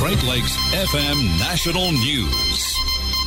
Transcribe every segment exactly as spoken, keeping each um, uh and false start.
Great Lakes F M National News.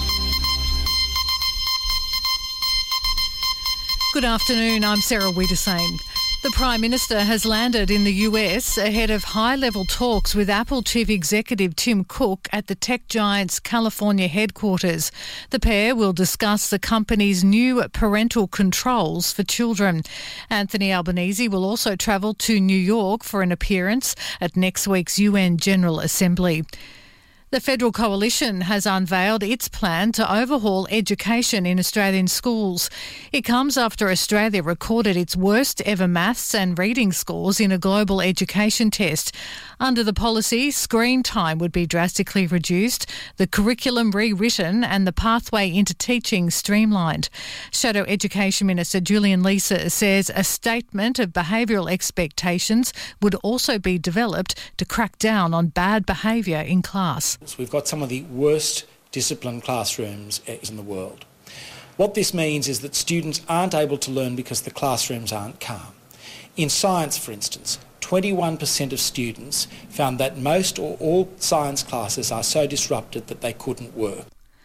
Good afternoon, I'm Sarah Wiedersame. The Prime Minister has landed in the U S ahead of high-level talks with Apple Chief Executive Tim Cook at the tech giant's California headquarters. The pair will discuss the company's new parental controls for children. Anthony Albanese will also travel to New York for an appearance at next week's U N General Assembly. The Federal Coalition has unveiled its plan to overhaul education in Australian schools. It comes after Australia recorded its worst ever maths and reading scores in a global education test. Under the policy, screen time would be drastically reduced, the curriculum rewritten and the pathway into teaching streamlined. Shadow Education Minister Julian Leeser says a statement of behavioural expectations would also be developed to crack down on bad behaviour in class. We've got some of the worst disciplined classrooms in the world. What this means is that students aren't able to learn because the classrooms aren't calm. In science, for instance, twenty-one percent of students found that most or all science classes are so disrupted that they couldn't work.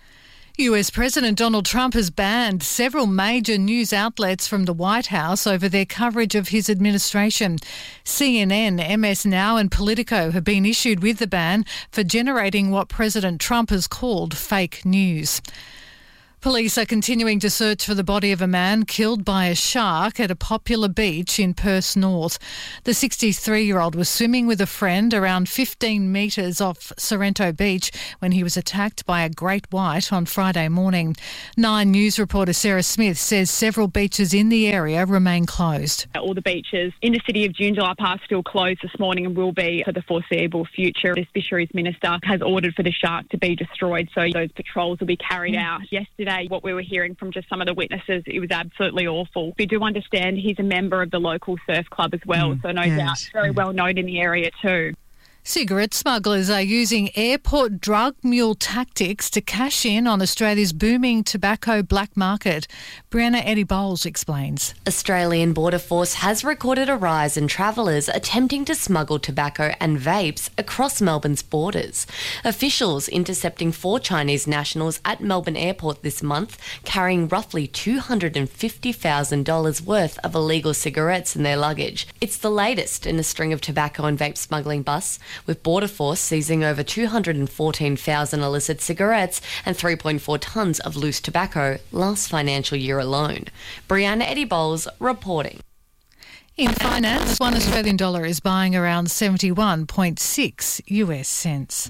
U S President Donald Trump has banned several major news outlets from the White House over their coverage of his administration. C N N, M S Now and Politico have been issued with the ban for generating what President Trump has called fake news. Police are continuing to search for the body of a man killed by a shark at a popular beach in Perth North. The sixty-three-year-old was swimming with a friend around fifteen metres off Sorrento Beach when he was attacked by a great white on Friday morning. Nine News reporter Sarah Smith says several beaches in the area remain closed. All the beaches in the city of Joondalup are still closed this morning and will be for the foreseeable future. The Fisheries Minister has ordered for the shark to be destroyed, so those patrols will be carried out. Yesterday, what we were hearing from just some of the witnesses, it was absolutely awful. We do understand he's a member of the local surf club as well, mm, so no yes. doubt very well known in the area too. Cigarette smugglers are using airport drug mule tactics to cash in on Australia's booming tobacco black market. Brianna Eddie Bowles explains. Australian Border Force has recorded a rise in travellers attempting to smuggle tobacco and vapes across Melbourne's borders. Officials intercepting four Chinese nationals at Melbourne Airport this month, carrying roughly two hundred fifty thousand dollars worth of illegal cigarettes in their luggage. It's the latest in a string of tobacco and vape smuggling busts, with Border Force seizing over two hundred fourteen thousand illicit cigarettes and three point four tonnes of loose tobacco last financial year alone. Brianna Eddie Bowles reporting. In finance, one Australian dollar is buying around seventy-one point six U S cents.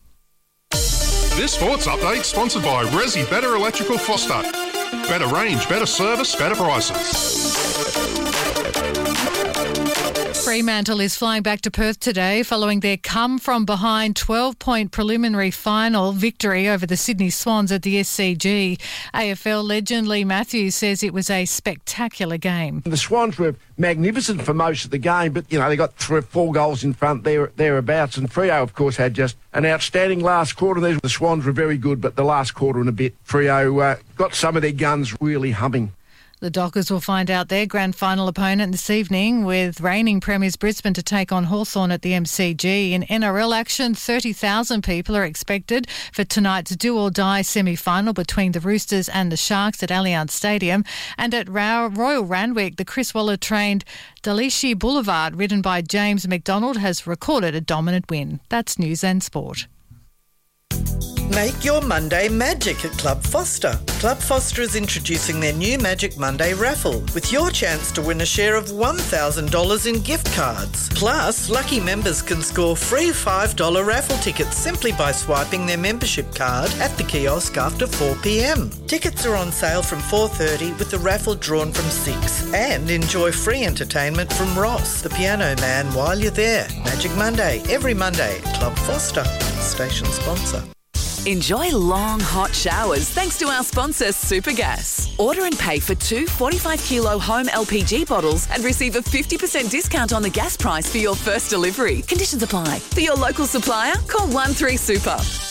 This sports update sponsored by Resi Better Electrical Foster. Better range, better service, better prices. Fremantle is flying back to Perth today following their come-from-behind twelve-point preliminary final victory over the Sydney Swans at the S C G. A F L legend Lee Matthews says it was a spectacular game. The Swans were magnificent for most of the game, but, you know, they got three or four goals in front there, thereabouts, and Freo, of course, had just an outstanding last quarter. The Swans were very good, but the last quarter and a bit, Freo uh, got some of their guns really humming. The Dockers will find out their grand final opponent this evening, with reigning premiers Brisbane to take on Hawthorn at the M C G. In N R L action, thirty thousand people are expected for tonight's do-or-die semi-final between the Roosters and the Sharks at Allianz Stadium. And at Royal Randwick, the Chris Waller-trained Dalishi Boulevard, ridden by James McDonald, has recorded a dominant win. That's News and Sport. Make your Monday magic at Club Foster. Club Foster is introducing their new Magic Monday raffle with your chance to win a share of one thousand dollars in gift cards. Plus, lucky members can score free five dollars raffle tickets simply by swiping their membership card at the kiosk after four p.m. Tickets are on sale from four thirty with the raffle drawn from six. And enjoy free entertainment from Ross, the Piano Man, while you're there. Magic Monday, every Monday at Club Foster, station sponsor. Enjoy long, hot showers thanks to our sponsor, Supergas. Order and pay for two forty-five kilo home L P G bottles and receive a fifty percent discount on the gas price for your first delivery. Conditions apply. For your local supplier, call one three super.